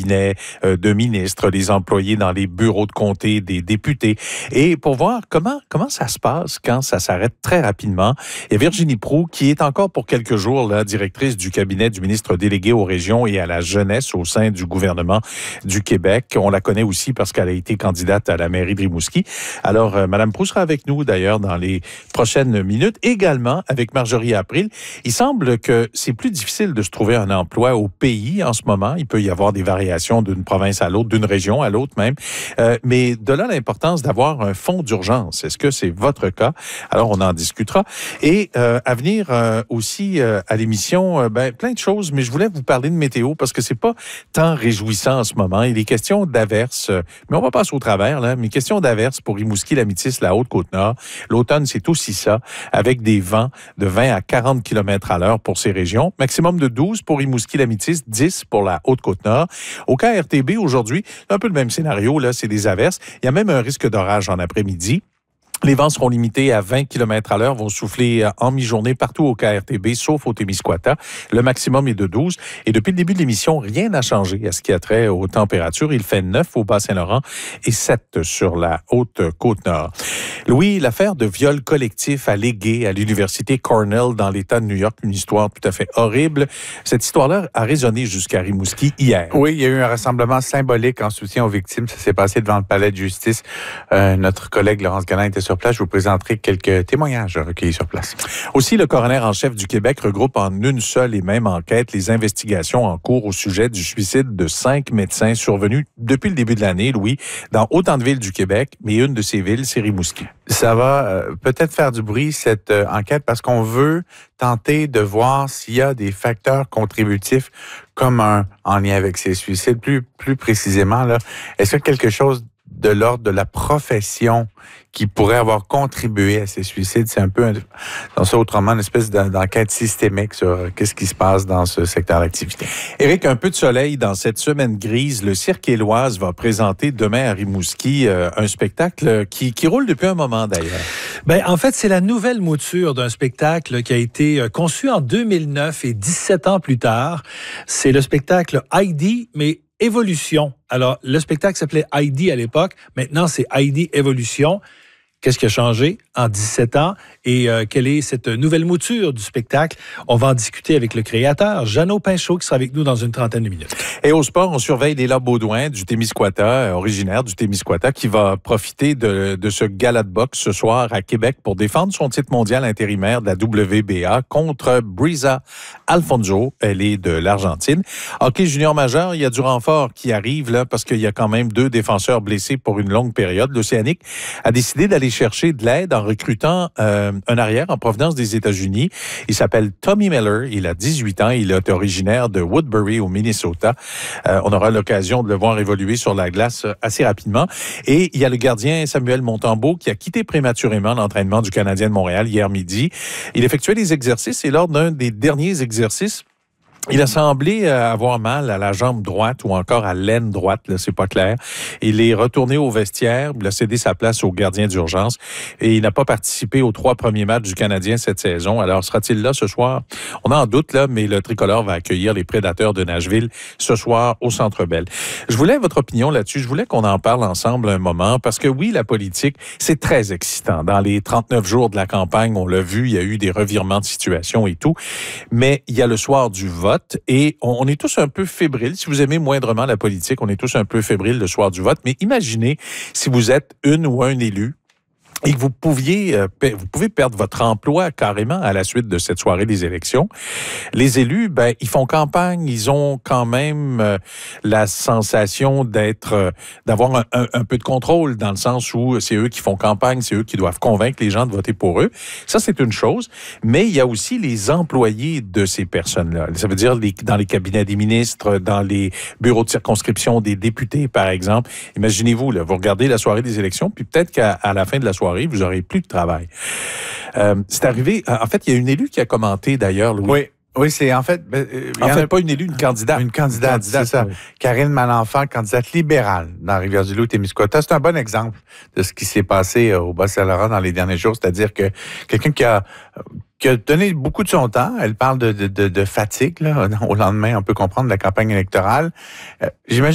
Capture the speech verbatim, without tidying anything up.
cabinets euh, de ministres, les employés dans les bureaux de comté des députés. Et pour voir comment, comment ça se passe quand ça s'arrête très rapidement, il y a Virginie Proulx, qui est encore pour quelques jours la directrice du cabinet du ministre délégué aux régions et à la jeunesse au sein du gouvernement du Québec. On la connaît aussi parce qu'elle a été candidate à la mairie de Rimouski. Alors, euh, Mme Proulx sera avec nous d'ailleurs dans les prochaines minutes. Également avec Marjorie April. Il semble que c'est plus difficile de se trouver un emploi au pays en ce moment. Il peut y avoir des variations d'une province à l'autre, d'une région à l'autre même. Euh, mais de là l'importance d'avoir un fonds d'urgence. Est-ce que c'est votre cas? Alors, on en discutera. Et euh, à venir euh, aussi euh, à l'émission, euh, ben, plein de choses, mais je voulais vous parler de météo parce que c'est pas tant réjouissant en ce moment. Il est question d'averses, mais on va passer au travers, là, mais question d'averses pour Rimouski, la Métis, la Haute-Côte-Nord. L'automne, c'est aussi ça, avec des vents de vingt à quarante kilomètres à l'heure pour ces régions. Maximum de douze pour Rimouski, la Métis, dix pour la Haute-Côte-Nord. Au K R T B, aujourd'hui, c'est un peu le même scénario, là, c'est des averses. Il y a même un risque d'orage en après-midi. Les vents seront limités à vingt kilomètres à l'heure, vont souffler en mi-journée partout au K R T B, sauf au Témiscouata. Le maximum est de douze. Et depuis le début de l'émission, rien n'a changé à ce qui a trait aux températures. Il fait neuf au Bas-Saint-Laurent et sept sur la Haute-Côte-Nord. Louis, l'affaire de viol collectif allégué à l'université Cornell dans l'État de New York, une histoire tout à fait horrible. Cette histoire-là a résonné jusqu'à Rimouski hier. Oui, il y a eu un rassemblement symbolique en soutien aux victimes. Ça s'est passé devant le palais de justice. Euh, notre collègue Laurence Gallin était sur place. Je vous présenterai quelques témoignages recueillis sur place. Aussi, le coroner en chef du Québec regroupe en une seule et même enquête les investigations en cours au sujet du suicide de cinq médecins survenus depuis le début de l'année, Louis, dans autant de villes du Québec, mais une de ces villes, c'est Rimouski. Ça va euh, peut-être faire du bruit, cette euh, enquête, parce qu'on veut tenter de voir s'il y a des facteurs contributifs communs en lien avec ces suicides. Plus, plus précisément, là, est-ce qu'il y a quelque chose de l'ordre de la profession qui pourrait avoir contribué à ces suicides? C'est un peu, dans ça autrement, une espèce d'enquête systémique sur qu'est-ce qui se passe dans ce secteur d'activité. Éric, un peu de soleil dans cette semaine grise. Le Cirque Éloise va présenter demain à Rimouski euh, un spectacle qui, qui roule depuis un moment d'ailleurs. Ben, en fait, c'est la nouvelle mouture d'un spectacle qui a été conçu en deux mille neuf et dix-sept ans plus tard. C'est le spectacle Heidi, mais Évolution. Alors, le spectacle s'appelait Heidi à l'époque. Maintenant, c'est Heidi Évolution. Qu'est-ce qui a changé en dix-sept ans et euh, quelle est cette nouvelle mouture du spectacle? On va en discuter avec le créateur, Jeannot Pinchot, qui sera avec nous dans une trentaine de minutes. Et au sport, on surveille Léla Baudouin du Témiscouata, euh, originaire du Témiscouata, qui va profiter de, de ce gala de boxe ce soir à Québec pour défendre son titre mondial intérimaire de la W B A contre Brisa Alfonso. Elle est de l'Argentine. Hockey junior majeur, il y a du renfort qui arrive là parce qu'il y a quand même deux défenseurs blessés pour une longue période. L'Océanique a décidé d'aller chercher de l'aide en recrutant euh, un arrière en provenance des États-Unis. Il s'appelle Tommy Miller. Il a dix-huit ans. Il est originaire de Woodbury au Minnesota. Euh, on aura l'occasion de le voir évoluer sur la glace assez rapidement. Et il y a le gardien Samuel Montembeault qui a quitté prématurément l'entraînement du Canadien de Montréal hier midi. Il effectuait des exercices et lors d'un des derniers exercices, il a semblé avoir mal à la jambe droite ou encore à l'aine droite, là, c'est pas clair. Il est retourné au vestiaire, il a cédé sa place au gardien d'urgence et il n'a pas participé aux trois premiers matchs du Canadien cette saison. Alors, sera-t-il là ce soir? On en doute, là, mais le tricolore va accueillir les Prédateurs de Nashville ce soir au Centre Bell. Je voulais votre opinion là-dessus. Je voulais qu'on en parle ensemble un moment parce que oui, la politique, c'est très excitant. Dans les trente-neuf jours de la campagne, on l'a vu, il y a eu des revirements de situation et tout. Mais il y a le soir du vote. Et on est tous un peu fébriles. Si vous aimez moindrement la politique, on est tous un peu fébriles le soir du vote. Mais imaginez si vous êtes une ou un élu et que vous pouviez, euh, vous pouvez perdre votre emploi carrément à la suite de cette soirée des élections. Les élus, ben, ils font campagne, ils ont quand même euh, la sensation d'être, euh, d'avoir un, un, un peu de contrôle dans le sens où c'est eux qui font campagne, c'est eux qui doivent convaincre les gens de voter pour eux. Ça, c'est une chose. Mais il y a aussi les employés de ces personnes-là. Ça veut dire les, dans les cabinets des ministres, dans les bureaux de circonscription des députés, par exemple. Imaginez-vous, là, vous regardez la soirée des élections, puis peut-être qu'à à la fin de la soirée, vous n'aurez plus de travail. Euh, c'est arrivé... En fait, il y a une élue qui a commenté, d'ailleurs, Louis. Oui. Oui, c'est en fait... Ben, en fait, a... pas une élue, une candidate. Une candidate, une candidate c'est ça. Oui. Karine Malenfant, candidate libérale dans Rivière-du-Loup, Témiscouata. C'est un bon exemple de ce qui s'est passé au Bas-Saint-Laurent dans les derniers jours. C'est-à-dire que quelqu'un qui a... qui a donné beaucoup de son temps. Elle parle de, de, de, de fatigue, là. Au lendemain, on peut comprendre la campagne électorale. Euh, j'imagine